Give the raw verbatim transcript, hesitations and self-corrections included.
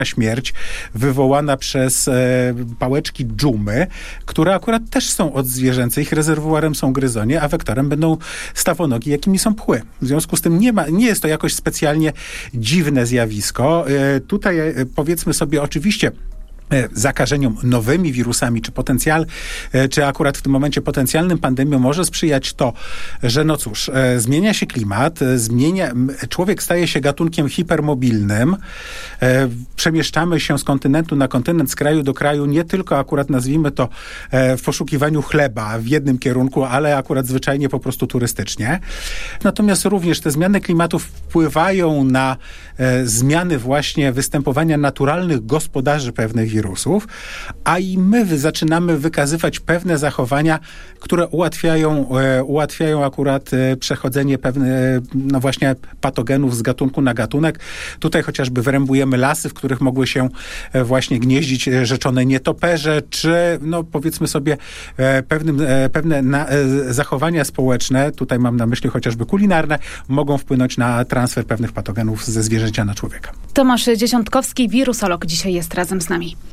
śmierć wywołana przez e, pałeczki dżumy, które akurat też są odzwierzęce. Ich rezerwuarem są gryzonie, a wektorem będą stawonogi, jakimi są pchły. W związku z tym nie ma, nie jest to jakoś specjalnie dziwne zjawisko. E, tutaj e, powiedzmy sobie oczywiście zakażeniom nowymi wirusami, czy potencjal, czy akurat w tym momencie potencjalnym pandemią może sprzyjać to, że no cóż, zmienia się klimat, zmienia, człowiek staje się gatunkiem hipermobilnym, przemieszczamy się z kontynentu na kontynent, z kraju do kraju, nie tylko akurat nazwijmy to w poszukiwaniu chleba w jednym kierunku, ale akurat zwyczajnie po prostu turystycznie. Natomiast również te zmiany klimatu wpływają na zmiany właśnie występowania naturalnych gospodarzy pewnych wirusów. wirusów, a i my zaczynamy wykazywać pewne zachowania, które ułatwiają, e, ułatwiają akurat e, przechodzenie pewnych, no właśnie patogenów z gatunku na gatunek. Tutaj chociażby wyrębujemy lasy, w których mogły się e, właśnie gnieździć e, rzeczone nietoperze, czy no powiedzmy sobie e, pewnym, e, pewne na, e, zachowania społeczne, tutaj mam na myśli chociażby kulinarne, mogą wpłynąć na transfer pewnych patogenów ze zwierzęcia na człowieka. Tomasz Dziesiątkowski, wirusolog, dzisiaj jest razem z nami.